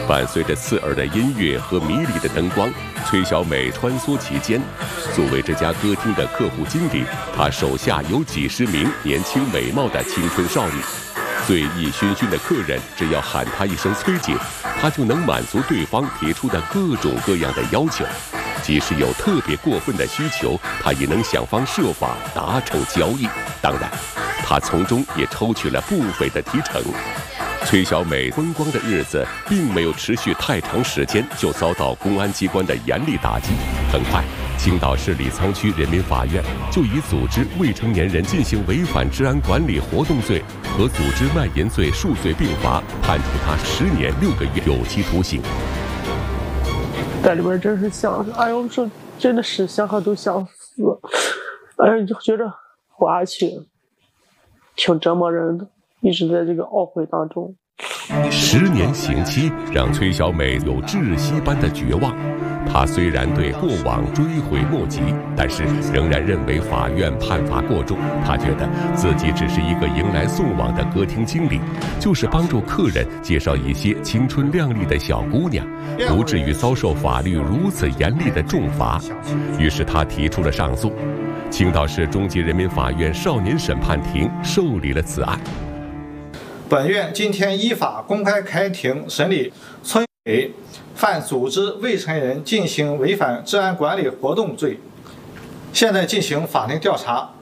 伴随着刺耳的音乐和迷离的灯光，崔小美穿梭其间。作为这家歌厅的客户经理，她手下有几十名年轻美貌的青春少女。醉意醺醺的客人只要喊她一声崔姐，她就能满足对方提出的各种各样的要求。即使有特别过分的需求，她也能想方设法达成交易。当然，她从中也抽取了不菲的提成。崔小美风光的日子并没有持续太长时间，就遭到公安机关的严厉打击。很快，青岛市李沧区人民法院就以组织未成年人进行违反治安管理活动罪和组织卖淫罪数罪并罚，判处他10年6个月有期徒刑。 在里边真是想，哎呦，这真的是想想都想死，哎呀，就觉着活下去挺折磨人的，一直在这个懊悔当中。 10年刑期让崔小美有窒息般的绝望。她虽然对过往追悔莫及，但是仍然认为法院判罚过重。她觉得自己只是一个迎来送往的歌厅经理，就是帮助客人介绍一些青春靓丽的小姑娘，不至于遭受法律如此严厉的重罚。于是她提出了上诉。青岛市中级人民法院少年审判庭受理了此案。 本院今天依法公开开庭审理崔美犯组织未成年人进行违反治安管理活动罪，现在进行法庭调查。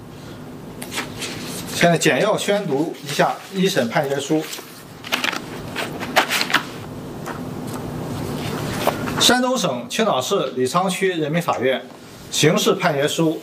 现在简要宣读一下一审判决书。山东省青岛市李沧区人民法院刑事判决书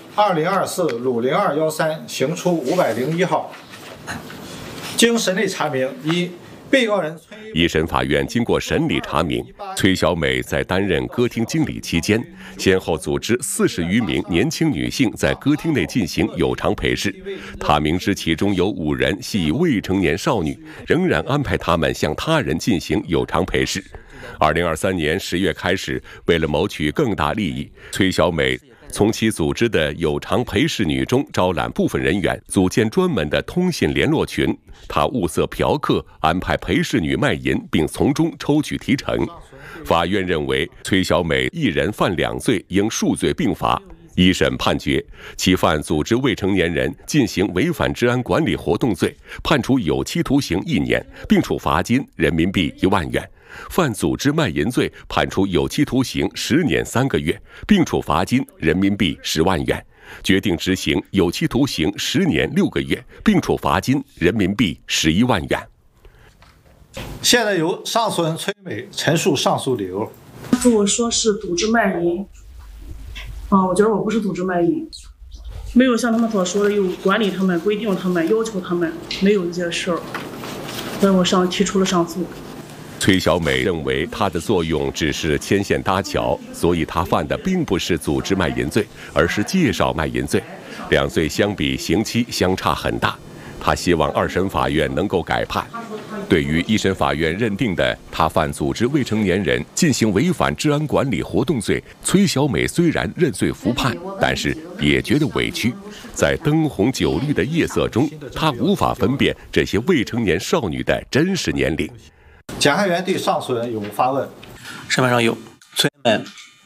2024-50213刑初501号。经审理查明，被告人一审法院经过审理查明，崔小美在担任歌厅经理期间，先后组织40余名年轻女性在歌厅内进行有偿陪侍。她明知其中有5人系未成年少女，仍然安排她们向他人进行有偿陪侍。2023年10月开始，为了谋取更大利益，崔小美从其组织的有偿陪侍女中招揽部分人员，组建专门的通信联络群。他物色嫖客，安排陪侍女卖淫，并从中抽取提成。法院认为崔小美一人犯2罪，应数罪并罚。一审判决其犯组织未成年人进行违反治安管理活动罪，判处有期徒刑1年，并处罚金人民币1万元。犯组织卖淫罪，判处有期徒刑10年3个月，并处罚金人民币10万元，决定执行有期徒刑10年6个月，并处罚金人民币11万元。 现在由上诉人崔美陈述上诉理由。 我说是组织卖淫，我觉得我不是组织卖淫，没有像他们所说的有管理他们、规定他们、要求他们，没有这些事儿，所以我提出了上诉。 崔小美认为她的作用只是牵线搭桥，所以她犯的并不是组织卖淫罪，而是介绍卖淫罪。2罪相比刑期相差很大，她希望2审法院能够改判。对于1审法院认定的她犯组织未成年人进行违反治安管理活动罪，崔小美虽然认罪服判，但是也觉得委屈。在灯红酒绿的夜色中，她无法分辨这些未成年少女的真实年龄。 检察员对上诉人有无发问？ 审判上有。崔美，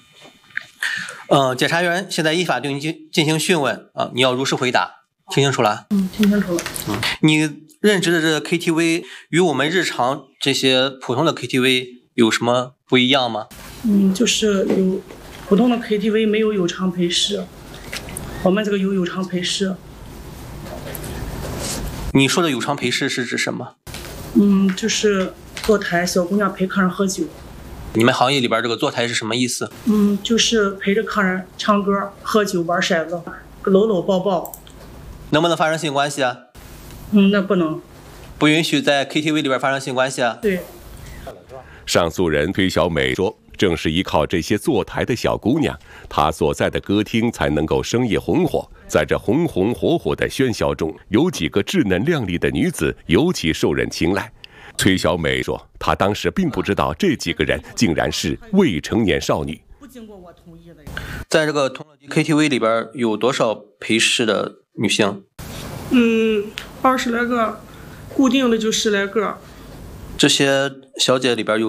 检察员现在依法对你进行讯问啊，你要如实回答，听清楚了？ 听清楚了。 你任职的这个 KTV 与我们日常这些普通的 KTV 有什么不一样吗？ 就是有普通的 KTV 没有有偿陪侍，我们这个有有偿陪侍。 你说的有偿陪侍是指什么？ 就是坐台小姑娘陪客人喝酒。 你们行业里边这个坐台是什么意思？ 就是陪着客人唱歌、喝酒、玩骰子、搂搂抱抱。 能不能发生性关系啊？ 那不能。 不允许在 KTV 里边发生性关系啊？ 对。 上诉人崔小美说，正是依靠这些坐台的小姑娘，她所在的歌厅才能够生意红火。在这红红火火的喧嚣中，有几个稚嫩靓丽的女子尤其受人青睐。崔小美说，她当时并不知道这几个人竟然是未成年少女。 不经过我同意的。 在这个同乐 KTV 里边有多少陪侍的女性 ？20来个，固定的就10来个。 这些小姐里边有